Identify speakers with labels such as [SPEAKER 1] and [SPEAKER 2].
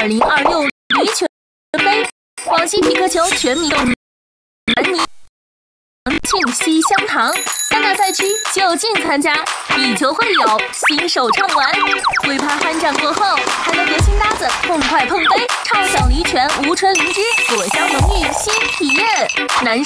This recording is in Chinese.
[SPEAKER 1] 2026驴犬杯广西皮克球全民动员年庆西乡堂3大赛区就近参加，以球会友，新手畅玩。尾巴酣战过后，还能和新搭子痛快碰杯，畅享驴犬无春灵芝果香浓郁新体验。男